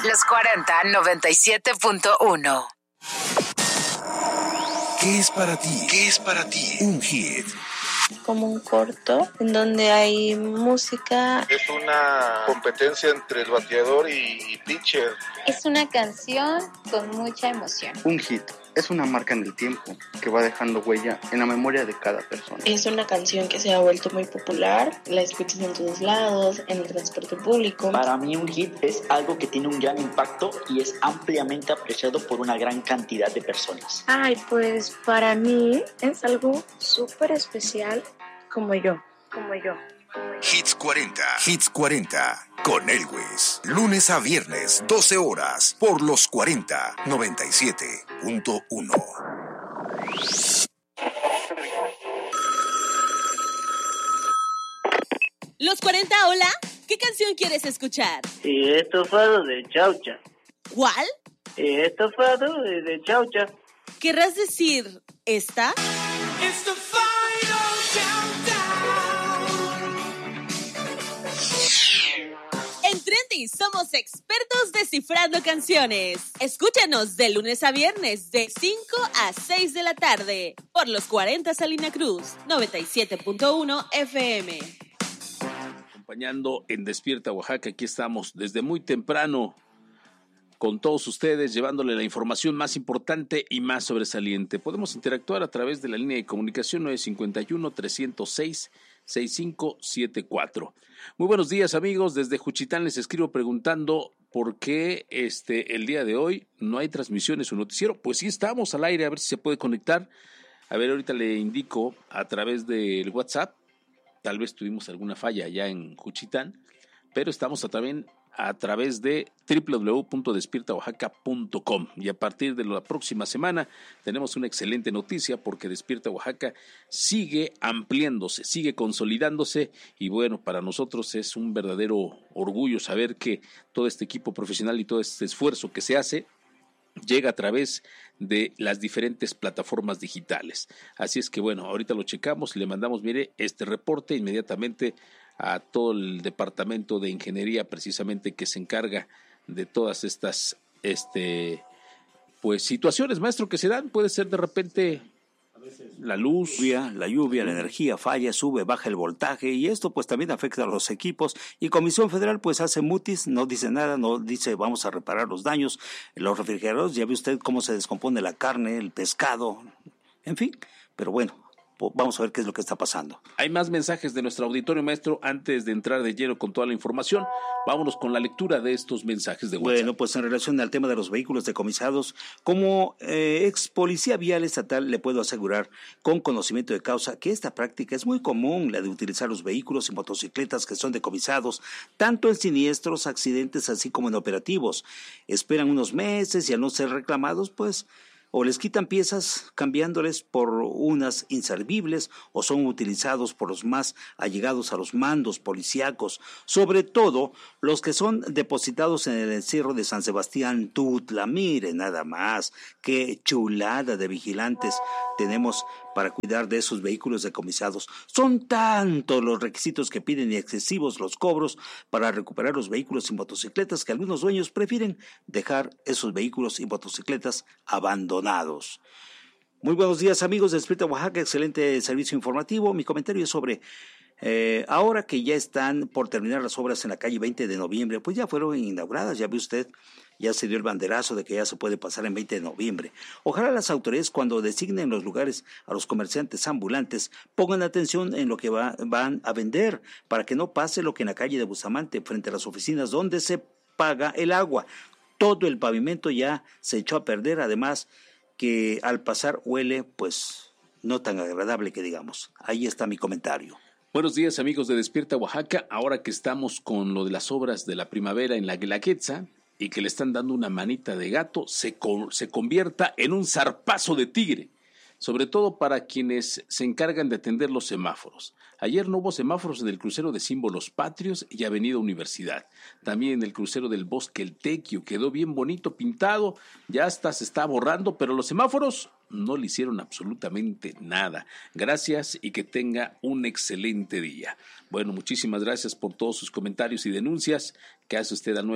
Los 40 97.1. ¿Qué es para ti? ¿Qué es para ti un hit? Como un corto en donde hay música. Es una competencia entre el bateador y pitcher. Es una canción con mucha emoción. Un hit es una marca en el tiempo que va dejando huella en la memoria de cada persona. Es una canción que se ha vuelto muy popular, la escuchas en todos lados, en el transporte público. Para mí un hit es algo que tiene un gran impacto y es ampliamente apreciado por una gran cantidad de personas. Ay, pues para mí es algo súper especial como yo. Hits 40. Hits 40 con Elwes. Lunes a viernes, 12 horas, por los 40 97.1. Los 40, hola. ¿Qué canción quieres escuchar? Estofado de Chaucha. ¿Cuál? Estofado de Chaucha. ¿Querrás decir esta? En Trendy somos expertos descifrando canciones. Escúchanos de lunes a viernes de 5 a 6 de la tarde por los 40 Salina Cruz, 97.1 FM. Acompañando en Despierta Oaxaca, aquí estamos desde muy temprano con todos ustedes, llevándole la información más importante y más sobresaliente. Podemos interactuar a través de la línea de comunicación 951-306-6574. Muy buenos días, amigos. Desde Juchitán les escribo preguntando por qué el día de hoy no hay transmisión en su noticiero. Pues sí, estamos al aire, a ver si se puede conectar. A ver, ahorita le indico a través del WhatsApp. Tal vez tuvimos alguna falla allá en Juchitán, pero estamos también a través de www.despiertaoaxaca.com, y a partir de la próxima semana tenemos una excelente noticia porque Despierta Oaxaca sigue ampliándose, sigue consolidándose, y bueno, para nosotros es un verdadero orgullo saber que todo este equipo profesional y todo este esfuerzo que se hace llega a través de las diferentes plataformas digitales. Así es que bueno, ahorita lo checamos y le mandamos, mire, este reporte inmediatamente a todo el departamento de ingeniería precisamente que se encarga de todas estas pues situaciones, maestro, que se dan. Puede ser de repente la luz, la lluvia, la energía falla, sube, baja el voltaje, y esto pues también afecta a los equipos, y Comisión Federal pues hace mutis, no dice nada, no dice vamos a reparar los daños. Los refrigeradores, ya ve usted cómo se descompone la carne, el pescado, en fin, pero bueno, vamos a ver qué es lo que está pasando. Hay más mensajes de nuestro auditorio, maestro. Antes de entrar de lleno con toda la información, vámonos con la lectura de estos mensajes de WhatsApp. Bueno, pues en relación al tema de los vehículos decomisados, como ex policía vial estatal le puedo asegurar con conocimiento de causa que esta práctica es muy común, la de utilizar los vehículos y motocicletas que son decomisados, tanto en siniestros, accidentes, así como en operativos. Esperan unos meses y al no ser reclamados, pues o les quitan piezas cambiándoles por unas inservibles, o son utilizados por los más allegados a los mandos policíacos, sobre todo los que son depositados en el encierro de San Sebastián Tutla. Mire nada más, qué chulada de vigilantes tenemos para cuidar de esos vehículos decomisados. Son tantos los requisitos que piden y excesivos los cobros para recuperar los vehículos y motocicletas que algunos dueños prefieren dejar esos vehículos y motocicletas abandonados. Muy buenos días, amigos de Despierta Oaxaca, excelente servicio informativo. Mi comentario es sobre ahora que ya están por terminar las obras en la calle 20 de noviembre, pues ya fueron inauguradas, ya ve usted, ya se dio el banderazo de que ya se puede pasar en 20 de noviembre. Ojalá las autoridades, cuando designen los lugares a los comerciantes ambulantes, pongan atención en lo que van a vender, para que no pase lo que en la calle de Bustamante, frente a las oficinas donde se paga el agua. Todo el pavimento ya se echó a perder, además que al pasar huele, pues, no tan agradable que digamos. Ahí está mi comentario. Buenos días, amigos de Despierta Oaxaca. Ahora que estamos con lo de las obras de la primavera en la Guelaguetza y que le están dando una manita de gato, se convierta en un zarpazo de tigre, sobre todo para quienes se encargan de atender los semáforos. Ayer no hubo semáforos en el crucero de Símbolos Patrios y Avenida Universidad. También en el crucero del Bosque El Tequio quedó bien bonito, pintado, ya hasta se está borrando, pero los semáforos no le hicieron absolutamente nada. Gracias y que tenga un excelente día. Bueno, muchísimas gracias por todos sus comentarios y denuncias que hace usted al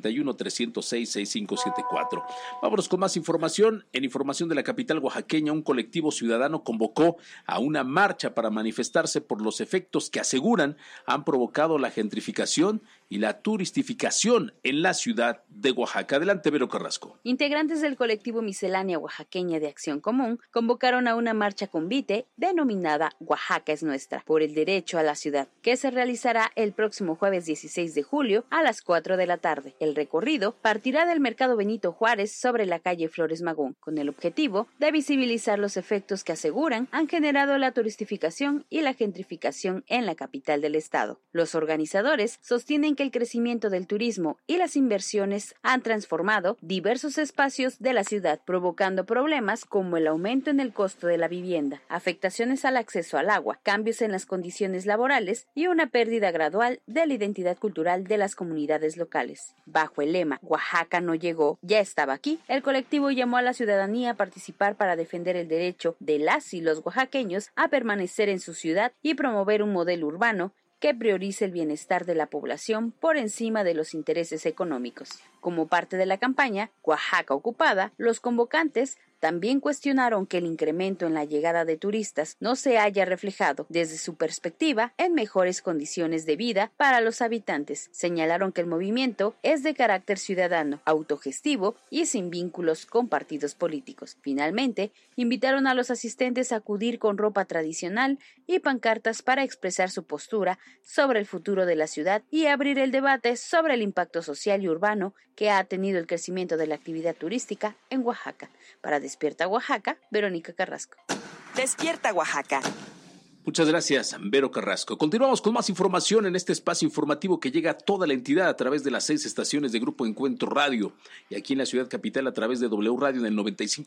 951-306-6574. Vámonos con más información. En información de la capital oaxaqueña, un colectivo ciudadano convocó a una marcha para manifestarse por los efectos que aseguran han provocado la gentrificación y la turistificación en la ciudad de Oaxaca. Adelante, Vero Carrasco. Integrantes del colectivo Miscelánea Oaxaqueña de Acción Común convocaron a una marcha convite denominada Oaxaca es nuestra, por el derecho a la ciudad, que se realizará el próximo jueves 16 de julio a las 4 de la tarde. El recorrido partirá del Mercado Benito Juárez sobre la calle Flores Magón, con el objetivo de visibilizar los efectos que aseguran han generado la turistificación y la gentrificación en la capital del estado. Los organizadores sostienen que el crecimiento del turismo y las inversiones han transformado diversos espacios de la ciudad, provocando problemas como el aumento en el costo de la vivienda, afectaciones al acceso al agua, cambios en las condiciones laborales y una pérdida gradual de la identidad cultural de las comunidades locales. Bajo el lema Oaxaca no llegó, ya estaba aquí, el colectivo llamó a la ciudadanía a participar para defender el derecho de las y los oaxaqueños a permanecer en su ciudad y promover un modelo urbano que priorice el bienestar de la población por encima de los intereses económicos. Como parte de la campaña Oaxaca Ocupada, los convocantes también cuestionaron que el incremento en la llegada de turistas no se haya reflejado, desde su perspectiva, en mejores condiciones de vida para los habitantes. Señalaron que el movimiento es de carácter ciudadano, autogestivo y sin vínculos con partidos políticos. Finalmente, invitaron a los asistentes a acudir con ropa tradicional y pancartas para expresar su postura sobre el futuro de la ciudad y abrir el debate sobre el impacto social y urbano que ha tenido el crecimiento de la actividad turística en Oaxaca. Para Despierta Oaxaca, Verónica Carrasco. Despierta Oaxaca. Muchas gracias, Vero Carrasco. Continuamos con más información en este espacio informativo que llega a toda la entidad a través de las 6 estaciones de Grupo Encuentro Radio y aquí en la ciudad capital a través de W Radio en el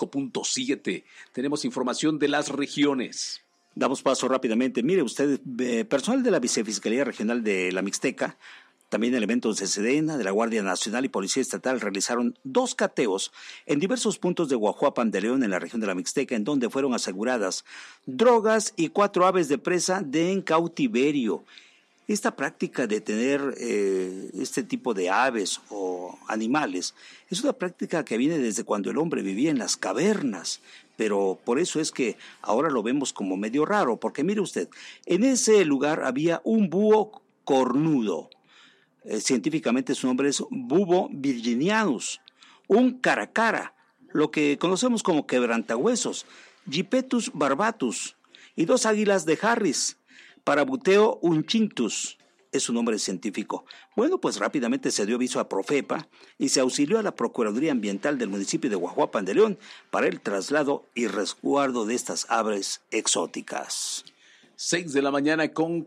95.7. Tenemos información de las regiones. Damos paso rápidamente. Mire usted, personal de la Vicefiscalía Regional de la Mixteca, también elementos de Sedena, de la Guardia Nacional y Policía Estatal realizaron 2 cateos en diversos puntos de Guajuapan de León en la región de la Mixteca, en donde fueron aseguradas drogas y 4 aves de presa en cautiverio. Esta práctica de tener este tipo de aves o animales es una práctica que viene desde cuando el hombre vivía en las cavernas, pero por eso es que ahora lo vemos como medio raro, porque mire usted, en ese lugar había un búho cornudo. Científicamente su nombre es Bubbo virginianus, un caracara, lo que conocemos como quebrantahuesos, Gipetus barbatus, y 2 águilas de Harris, Parabuteo unchintus, es su nombre científico. Bueno, pues rápidamente se dio aviso a Profepa y se auxilió a la Procuraduría Ambiental del municipio de Guajuapan de León para el traslado y resguardo de estas aves exóticas. 6 de la mañana con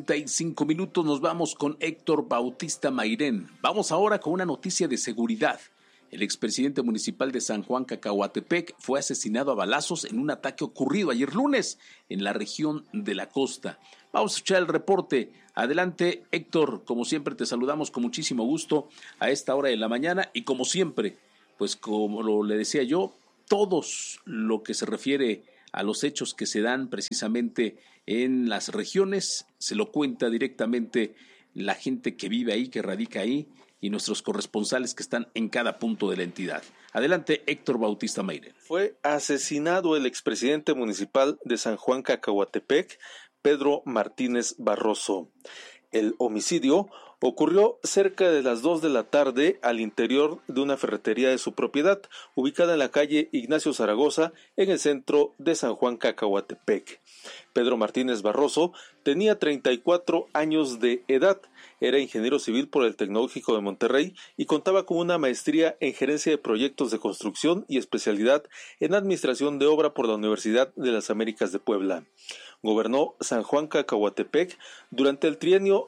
45 minutos, nos vamos con Héctor Bautista Mairén. Vamos ahora con una noticia de seguridad. El expresidente municipal de San Juan Cacahuatepec fue asesinado a balazos en un ataque ocurrido ayer lunes en la región de la costa. Vamos a escuchar el reporte. Adelante, Héctor, como siempre te saludamos con muchísimo gusto a esta hora de la mañana y como siempre, pues como le decía yo, todos lo que se refiere a los hechos que se dan precisamente en las regiones, se lo cuenta directamente la gente que vive ahí, que radica ahí, y nuestros corresponsales que están en cada punto de la entidad. Adelante, Héctor Bautista Mairén. Fue asesinado el expresidente municipal de San Juan Cacahuatepec, Pedro Martínez Barroso. El homicidio ocurrió cerca de las 2 de la tarde al interior de una ferretería de su propiedad, ubicada en la calle Ignacio Zaragoza, en el centro de San Juan Cacahuatepec. Pedro Martínez Barroso tenía 34 años de edad, era ingeniero civil por el Tecnológico de Monterrey y contaba con una maestría en gerencia de proyectos de construcción y especialidad en administración de obra por la Universidad de las Américas de Puebla. Gobernó San Juan Cacahuatepec durante el trienio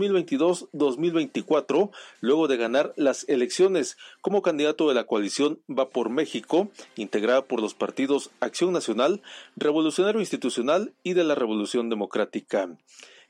2022-2024, luego de ganar las elecciones como candidato de la coalición Va por México, integrada por los partidos Acción Nacional, Revolucionario Institucional y de la Revolución Democrática.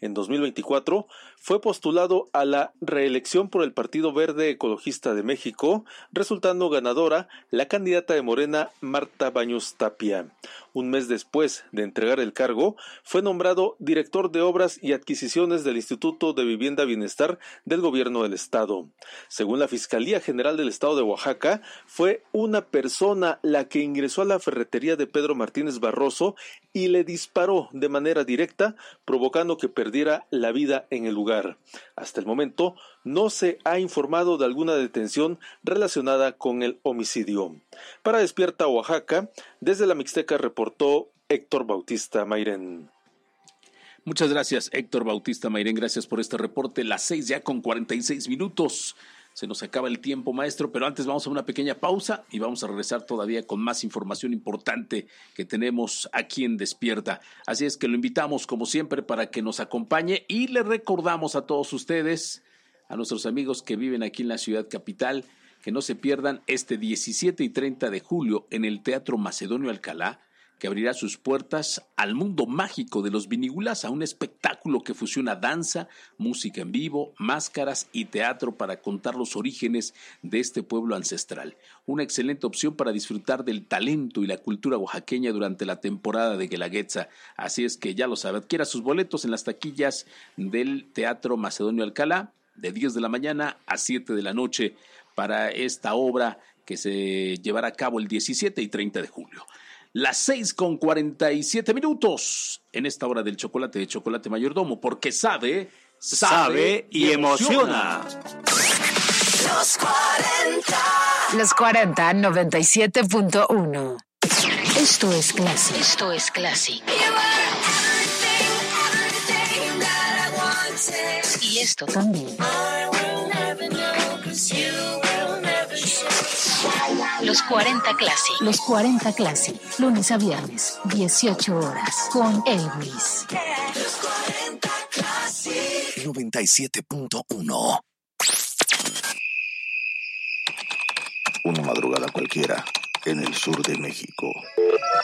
En 2024 fue postulado a la reelección por el Partido Verde Ecologista de México, resultando ganadora la candidata de Morena Marta Baños Tapia. Un mes después de entregar el cargo, fue nombrado director de Obras y Adquisiciones del Instituto de Vivienda y Bienestar del Gobierno del Estado. Según la Fiscalía General del Estado de Oaxaca, fue una persona la que ingresó a la ferretería de Pedro Martínez Barroso y le disparó de manera directa, provocando que perdiera la vida en el lugar. Hasta el momento, no se ha informado de alguna detención relacionada con el homicidio. Para Despierta Oaxaca, desde la Mixteca reportó Héctor Bautista Mairén. Muchas gracias, Héctor Bautista Mairén, gracias por este reporte. Las 6 ya con 46 minutos. Se nos acaba el tiempo, maestro, pero antes vamos a una pequeña pausa y vamos a regresar todavía con más información importante que tenemos aquí en Despierta. Así es que lo invitamos, como siempre, para que nos acompañe y le recordamos a todos ustedes, a nuestros amigos que viven aquí en la ciudad capital, que no se pierdan este 17 y 30 de julio en el Teatro Macedonio Alcalá, que abrirá sus puertas al mundo mágico de los Vinígulas, a un espectáculo que fusiona danza, música en vivo, máscaras y teatro para contar los orígenes de este pueblo ancestral. Una excelente opción para disfrutar del talento y la cultura oaxaqueña durante la temporada de Guelaguetza. Así es que ya lo sabe, adquiera sus boletos en las taquillas del Teatro Macedonio Alcalá, de 10 de la mañana a 7 de la noche, para esta obra que se llevará a cabo el 17 y 30 de julio. Las 6 con 47 minutos en esta hora del chocolate de Chocolate Mayordomo, porque sabe y emociona. Los 40 97.1. Esto es Classic. Esto es Classic. Y esto también. Los 40 Classic. Los 40 Classic. Lunes a viernes, 18 horas. Con Elvis. 97.1. Una madrugada cualquiera en el sur de México.